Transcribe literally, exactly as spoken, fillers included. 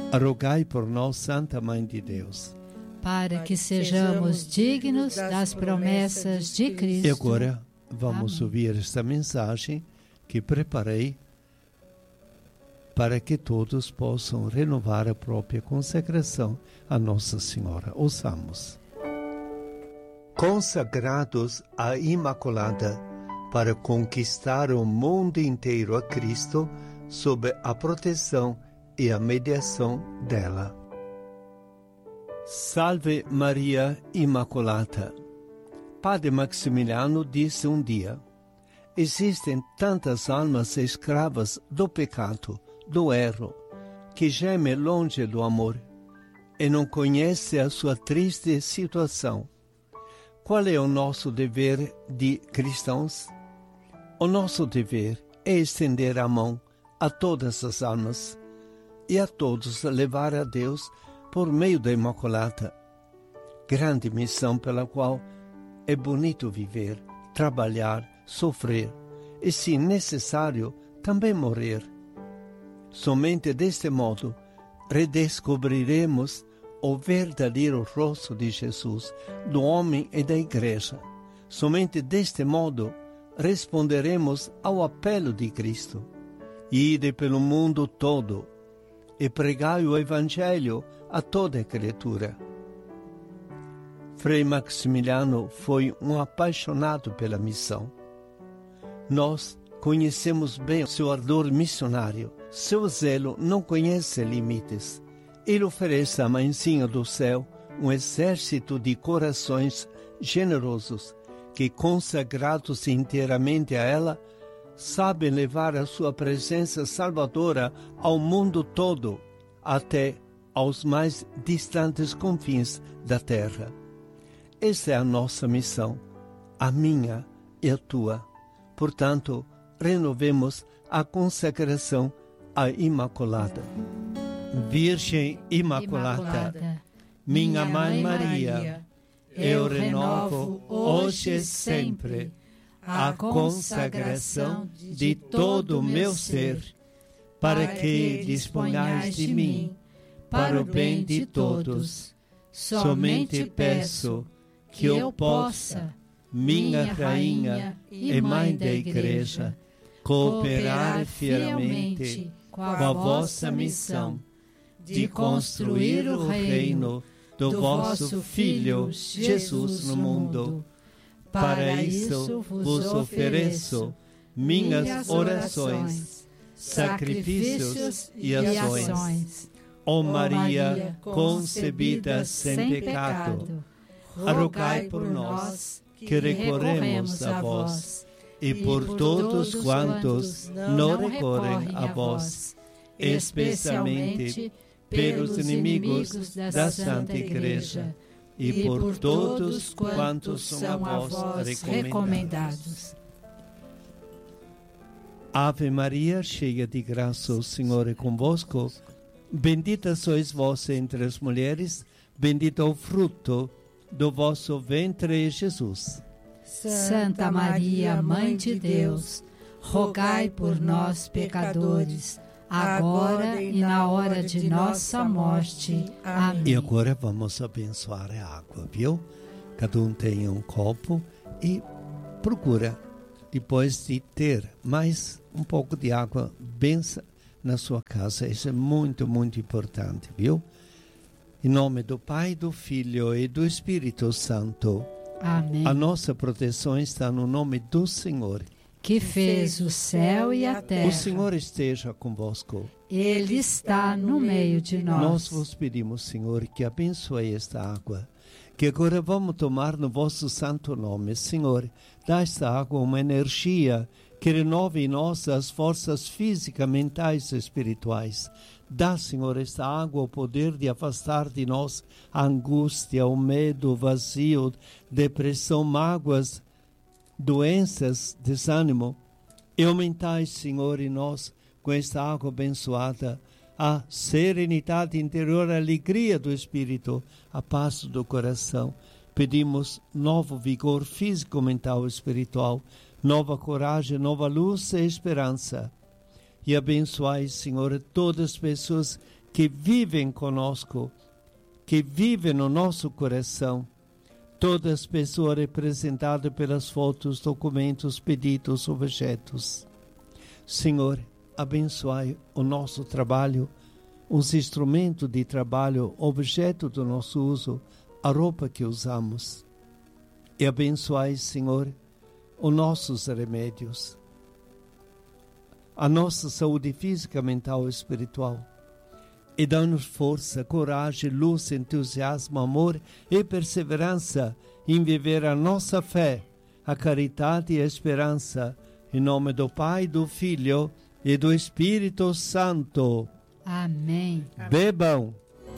Rogai por nós, Santa Mãe de Deus, para que sejamos dignos das promessas de Cristo. E agora vamos Amém. ouvir esta mensagem que preparei para que todos possam renovar a própria consagração a Nossa Senhora. Ouçamos. Consagrados à Imaculada para conquistar o mundo inteiro a Cristo sob a proteção e a mediação dela. Salve Maria Immaculata. Padre Maximiliano disse um dia: existem tantas almas escravas do pecado, do erro, que gemem longe do amor e não conhecem a sua triste situação. Qual é o nosso dever de cristãos? O nosso dever é estender a mão a todas as almas e a todos levar a Deus por meio da Imaculata. Grande missão pela qual é bonito viver, trabalhar, sofrer e, se necessário, também morrer. Somente deste modo redescobriremos o verdadeiro rosto de Jesus, do homem e da Igreja. Somente deste modo responderemos ao apelo de Cristo: ide pelo mundo todo e pregai o Evangelho a toda criatura. Frei Maximiliano foi um apaixonado pela missão. Nós conhecemos bem seu ardor missionário. Seu zelo não conhece limites. Ele oferece à Mãezinha do Céu um exército de corações generosos que, consagrados inteiramente a ela, sabem levar a sua presença salvadora ao mundo todo, até aos mais distantes confins da terra. Essa é a nossa missão, a minha e a tua. Portanto, renovemos a consagração à Imaculada. Virgem Imaculada, Imaculada, minha Mãe Maria, eu renovo hoje e sempre a consagração de todo o meu ser, para que disponhais de mim para o bem de todos. Somente peço que eu possa, minha Rainha e Mãe da Igreja, cooperar fielmente com a vossa missão de construir o reino do vosso Filho Jesus no mundo. Para isso vos ofereço minhas orações, sacrifícios e ações. Ó Maria concebida sem pecado, rogai por nós que recorremos a vós, e por todos quantos não recorrem a vós, especialmente pelos inimigos da Santa Igreja, e por todos quantos são a vós recomendados. Ave Maria, cheia de graça, o Senhor é convosco. Bendita sois vós entre as mulheres, bendito o fruto do vosso ventre, Jesus. Santa Maria, Mãe de Deus, rogai por nós, pecadores, agora e na hora de nossa morte. Amém. E agora vamos abençoar a água, viu? Cada um tem um copo e procura, depois de ter mais um pouco de água, bença na sua casa. Isso é muito, muito importante, viu? Em nome do Pai, do Filho e do Espírito Santo. Amém. A nossa proteção está no nome do Senhor, que fez o céu e a terra. O Senhor esteja convosco. Ele está no meio de nós. Nós vos pedimos, Senhor, que abençoe esta água, que agora vamos tomar no vosso santo nome. Senhor, dá esta água uma energia que renove em nós as forças físicas, mentais e espirituais. Dá, Senhor, esta água o poder de afastar de nós a angústia, o medo, o vazio, depressão, mágoas, doenças, desânimo. E aumentai, Senhor, em nós, com esta água abençoada, a serenidade interior, a alegria do espírito, a paz do coração. Pedimos novo vigor físico, mental e espiritual, nova coragem, nova luz e esperança. E abençoai, Senhor, todas as pessoas que vivem conosco, que vivem no nosso coração. Todas as pessoas representadas pelas fotos, documentos, pedidos, objetos. Senhor, abençoai o nosso trabalho, os instrumentos de trabalho, objeto do nosso uso, a roupa que usamos. E abençoai, Senhor, os nossos remédios, a nossa saúde física, mental e espiritual. E dá-nos força, coragem, luz, entusiasmo, amor e perseverança em viver a nossa fé, a caridade e a esperança. Em nome do Pai, do Filho e do Espírito Santo. Amém. Bebam